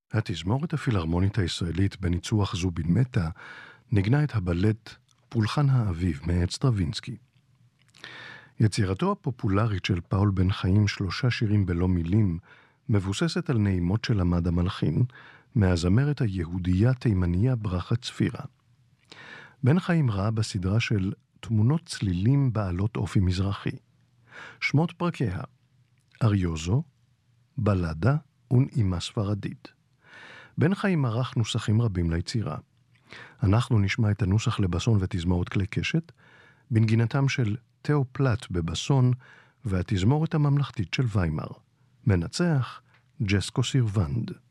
התזמורת הפילהרמונית הישראלית בניצוח זובין מטה נגנה את הבלט פולחן האביב מאת סטרווינסקי. יצירתו הפופולרית של פאול בן חיים, 3 שירים בלא מילים, מבוססת על נעימות של עמד המלחין, מהזמרת היהודייה תימניה ברכה צפירה. בן חיים ראה בסדרה של תמונות צלילים בעלות אופי מזרחי. שמות פרקיה: אריוזו, בלדה ונעימה ספרדית. בן חיים ערך נוסחים רבים ליצירה. אנחנו נשמע את הנוסח לבסון ותזמורת כלי קשת, בנגינתם של תאו פלט בבסון והתזמורת הממלכתית של ויימר. מנצח ג'סקו סירוונד.